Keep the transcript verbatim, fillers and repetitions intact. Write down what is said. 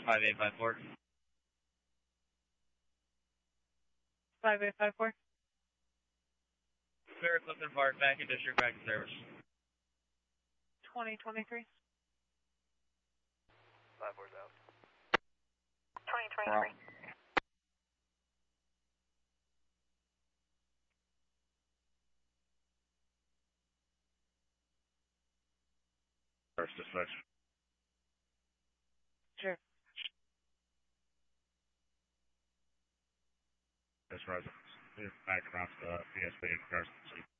five eight five four. five eight five four. Clear Clifton Park, back in district, back in service. twenty twenty-three. five four's out. twenty twenty-three. First dispatch. Sure. This residence. Back around to the P S P in Carson City.